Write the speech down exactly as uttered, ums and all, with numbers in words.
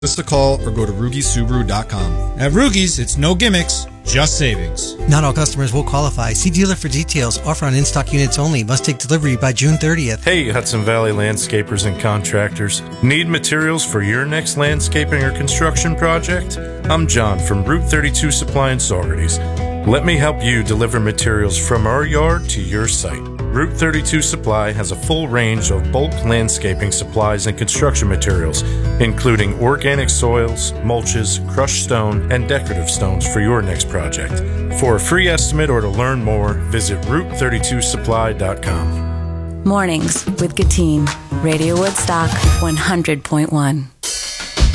Give us a call or go to Rugi Subaru dot com. At Rugi's, it's no gimmicks, just savings. Not all customers will qualify. See dealer for details. Offer on in-stock units only. Must take delivery by June thirtieth. Hey, Hudson Valley landscapers and contractors. Need materials for your next landscaping or construction project? I'm John from Route thirty-two Supply in Saugerties. Let me help you deliver materials from our yard to your site. Route thirty-two Supply has a full range of bulk landscaping supplies and construction materials, including organic soils, mulches, crushed stone, and decorative stones for your next project. For a free estimate or to learn more, visit route thirty-two supply dot com. Mornings with Gatine, Radio Woodstock one hundred point one.